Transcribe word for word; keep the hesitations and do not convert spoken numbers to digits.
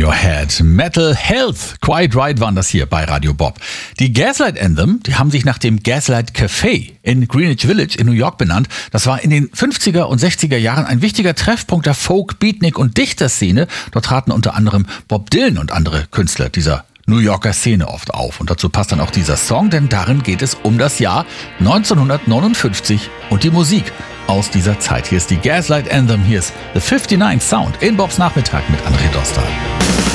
Radiohead. Metal Health. Quite Right waren das hier bei Radio Bob. Die Gaslight Anthem, die haben sich nach dem Gaslight Café in Greenwich Village in New York benannt. Das war in den fünfziger und sechziger Jahren ein wichtiger Treffpunkt der Folk, Beatnik und Dichterszene. Dort traten unter anderem Bob Dylan und andere Künstler dieser New Yorker Szene oft auf. Und dazu passt dann auch dieser Song, denn darin geht es um das Jahr neunzehnhundertneunundfünfzig und die Musik aus dieser Zeit. Hier ist die Gaslight Anthem, hier ist The fifty-nine Sound in Bobs Nachmittag mit André Dostal.